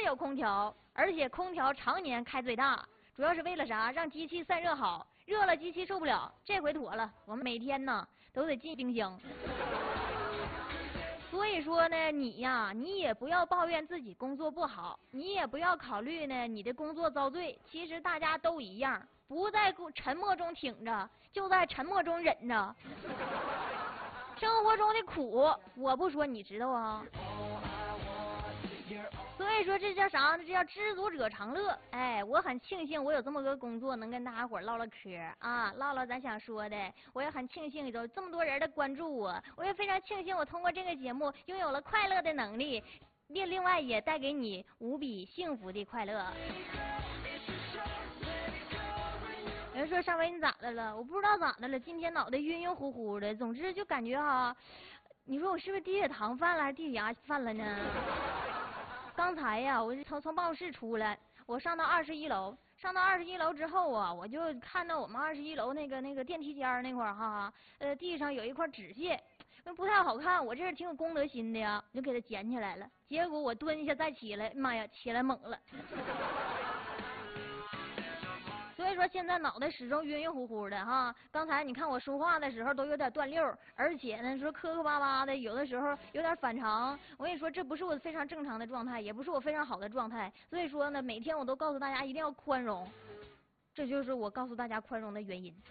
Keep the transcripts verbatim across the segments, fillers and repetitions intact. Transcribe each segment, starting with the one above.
有空调，而且空调常年开最大，主要是为了啥？让机器散热好，热了机器受不了。这回妥了，我们每天呢都得进冰箱。所以说呢，你呀，你也不要抱怨自己工作不好，你也不要考虑呢你的工作遭罪。其实大家都一样，不在沉默中挺着，就在沉默中忍着。生活中的苦，我不说你知道啊。所以说这叫啥呢？这叫知足者常乐。哎，我很庆幸我有这么个工作，能跟大家伙唠唠嗑啊，唠唠咱想说的。我也很庆幸有这么多人的关注我，我也非常庆幸我通过这个节目拥有了快乐的能力，另另外也带给你无比幸福的快乐。有人说上回你咋的了？我不知道咋的了，今天脑袋晕晕乎乎的，总之就感觉哈，你说我是不是低血糖犯了，还是低血压犯了呢？刚才呀，我是从从办公室出来，我上到二十一楼，上到二十一楼之后啊，我就看到我们二十一楼那个那个电梯间那块儿哈，呃，地上有一块纸屑，不太好看，我这是挺有公德心的呀，我就给它捡起来了。结果我蹲下再起来，妈呀，起来猛了。所以说现在脑袋始终晕晕乎乎的哈。刚才你看我说话的时候都有点断溜，而且呢说磕磕巴巴的，有的时候有点反常。我跟你说，这不是我非常正常的状态，也不是我非常好的状态。所以说呢，每天我都告诉大家一定要宽容，这就是我告诉大家宽容的原因。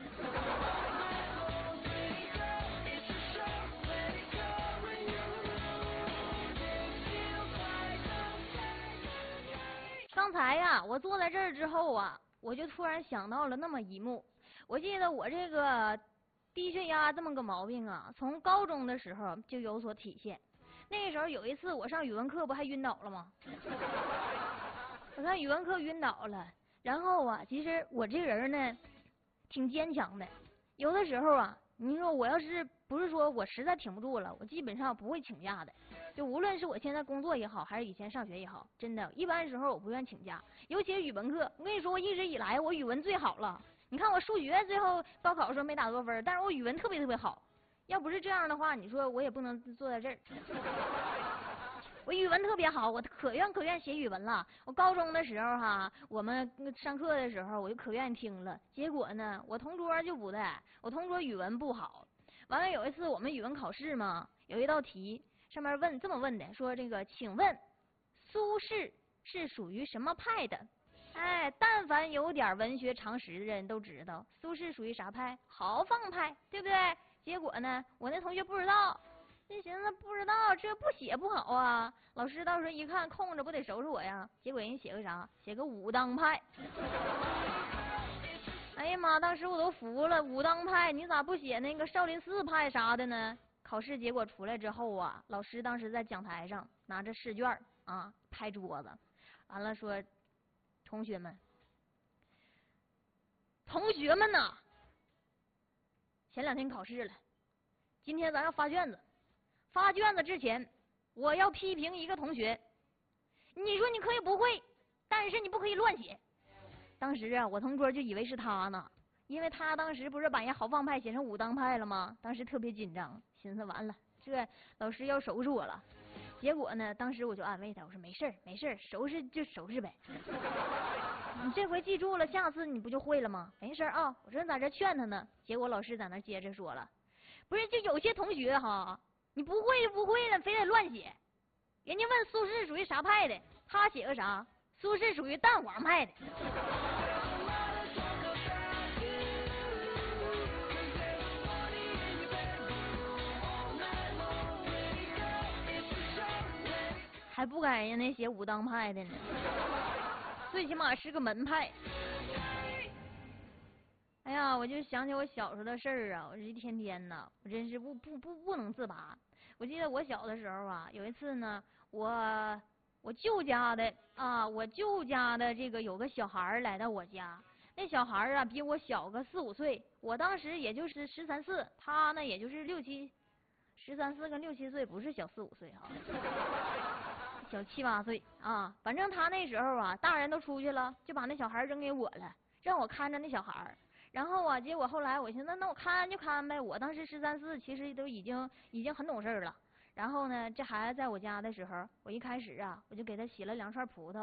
刚才呀，我坐在这儿之后啊，我就突然想到了那么一幕。我记得我这个低血压这么个毛病啊，从高中的时候就有所体现。那个时候有一次我上语文课不还晕倒了吗？我上语文课晕倒了，然后啊，其实我这人呢挺坚强的，有的时候啊，你说我要是不是说我实在挺不住了，我基本上不会请假的。就无论是我现在工作也好，还是以前上学也好，真的，一般时候我不愿意请假，尤其是语文课。我跟你说，我一直以来我语文最好了。你看我数学最后高考的时候没打多分，但是我语文特别特别好。要不是这样的话，你说我也不能坐在这儿。我语文特别好，我可愿可愿写语文了。我高中的时候哈，我们上课的时候我就可愿意听了。结果呢，我同桌就不对，我同桌语文不好。完了有一次我们语文考试嘛，有一道题上面问这么问的，说这个，请问苏轼是属于什么派的？哎，但凡有点文学常识的人都知道，苏轼属于啥派？豪放派，对不对？结果呢，我那同学不知道。就寻思不知道，这不写不好啊！老师到时候一看空着，不得收拾我呀？结果人家写个啥？写个武当派。哎呀妈！当时我都服了，武当派你咋不写那个少林寺派啥的呢？考试结果出来之后啊，老师当时在讲台上拿着试卷啊拍桌子，完了说：“同学们，同学们呐，前两天考试了，今天咱要发卷子。”发卷子之前，我要批评一个同学。你说你可以不会，但是你不可以乱写。当时啊，我同桌就以为是他呢，因为他当时不是把人豪放派写成武当派了吗？当时特别紧张，寻思完了，这老师要收拾我了。结果呢，当时我就安慰他，我说没事儿，没事儿，收拾就收拾呗。你这回记住了，下次你不就会了吗？没事儿啊，我正在这劝他呢。结果老师在那接着说了，不是，就有些同学哈。你不会就不会了，非得乱写。人家问苏轼属于啥派的，他写个啥？苏轼属于蛋黄派的。还不赶人家那写武当派的呢，最起码是个门派。哎呀，我就想起我小时候的事儿啊，我这一天天呐，我真是不不不不能自拔。我记得我小的时候啊，有一次呢，我我舅家的啊，我舅家的这个有个小孩来到我家，那小孩啊比我小个四五岁，我当时也就是十三四，他呢也就是六七，十三四跟六七岁不是小四五岁哈、啊，小七八岁啊，反正他那时候啊，大人都出去了，就把那小孩扔给我了，让我看着那小孩。然后啊，结果后来我寻思，那我看就看呗。我当时十三四，其实都已经已经很懂事了。然后呢，这孩子在我家的时候，我一开始啊，我就给他洗了两串葡萄。